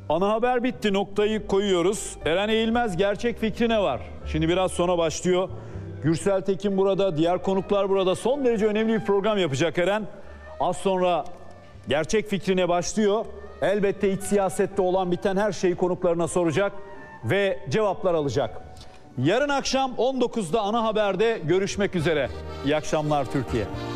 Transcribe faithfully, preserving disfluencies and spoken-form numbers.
Ana haber bitti, noktayı koyuyoruz. Eren Eğilmez gerçek fikri ne var? Şimdi biraz sonra başlıyor. Gürsel Tekin burada, diğer konuklar burada. Son derece önemli bir program yapacak Eren. Az sonra gerçek fikrine başlıyor. Elbette iç siyasette olan biten her şeyi konuklarına soracak ve cevaplar alacak. Yarın akşam on dokuzda ana haberde görüşmek üzere. İyi akşamlar Türkiye.